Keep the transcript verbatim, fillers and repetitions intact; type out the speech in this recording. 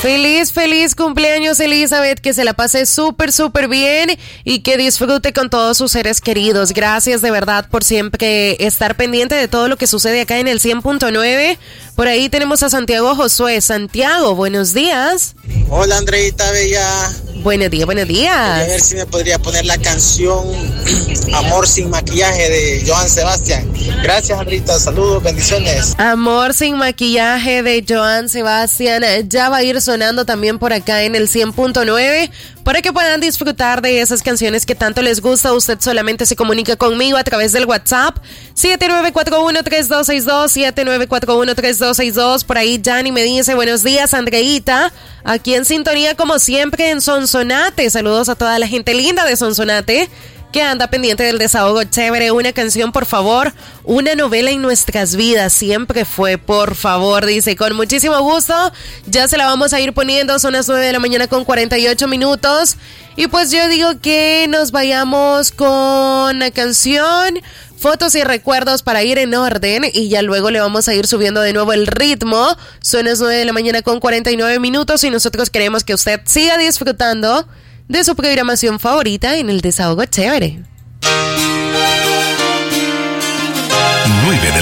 Feliz, feliz cumpleaños, Elizabeth, que se la pase súper, súper bien y que disfrute con todos sus seres queridos. Gracias de verdad por siempre estar pendiente de todo lo que sucede acá en el cien punto nueve. Por ahí tenemos a Santiago Josué. Santiago, buenos días. Hola, Andreita Bella. Buenos días, buenos días. A ver si me podría poner la canción Amor sin maquillaje de Joan Sebastián. Gracias, Andreita. Saludos, bendiciones. Amor sin maquillaje de Joan Sebastián ya va a ir sonando también por acá en el cien punto nueve para que puedan disfrutar de esas canciones que tanto les gusta. Usted solamente se comunica conmigo a través del WhatsApp siete nueve cuatro uno tres dos seis dos, siete nueve cuatro uno tres dos seis dos. Por ahí Jani me dice, buenos días, Andreita, aquí en sintonía como siempre en Sonsonate. Saludos a toda la gente linda de Sonsonate que anda pendiente del desahogo chévere. Una canción, por favor, una novela en nuestras vidas, siempre fue, por favor, dice, con muchísimo gusto, ya se la vamos a ir poniendo, son las nueve de la mañana con cuarenta y ocho minutos, y pues yo digo que nos vayamos con la canción Fotos y Recuerdos para ir en orden, y ya luego le vamos a ir subiendo de nuevo el ritmo. Son las nueve de la mañana con cuarenta y nueve minutos, y nosotros queremos que usted siga disfrutando de su programación favorita en el Desahogo Chévere. nueve de